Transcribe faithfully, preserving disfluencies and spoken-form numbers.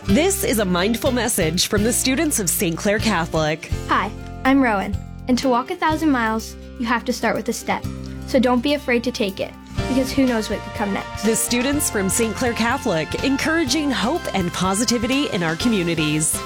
This is a mindful message from the students of Saint Clair Catholic. Hi, I'm Rowan, and to walk a thousand miles, you have to start with a step. So don't be afraid to take it, because who knows what could come next. The students from Saint Clair Catholic, encouraging hope and positivity in our communities.